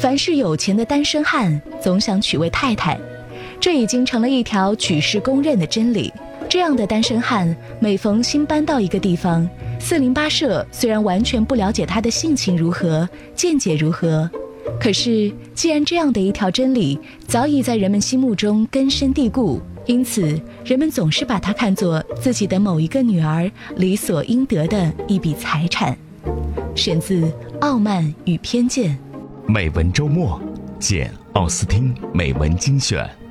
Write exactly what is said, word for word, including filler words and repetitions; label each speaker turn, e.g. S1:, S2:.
S1: 凡是有钱的单身汉总想娶位太太，这已经成了一条举世公认的真理。这样的单身汉每逢新搬到一个地方，四邻八舍虽然完全不了解他的性情如何，见解如何，可是既然这样的一条真理早已在人们心目中根深蒂固，因此人们总是把它看作自己的某一个女儿理所应得的一笔财产。选自《傲慢与偏见》。
S2: 美文周末，见奥斯汀美文精选。